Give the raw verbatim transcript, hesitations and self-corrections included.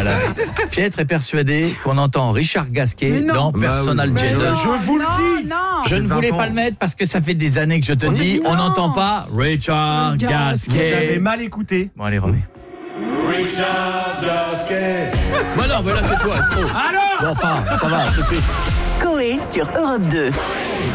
Voilà. Pietre est persuadé qu'on entend Richard Gasquet dans Personal bah oui. Jesus. Non, Je vous le dis. Non, Je ne voulais pas le mettre parce que ça fait des années que je te On dis, dit on non. n'entend pas Richard Gasquet. Vous avez Gasquet. mal écouté. Bon, allez, remets. Richard Gasquet. Bah non, mais là c'est toi, c'est trop. Alors Bon, enfin, ça va, tout de suite. Coé sur Europe deux.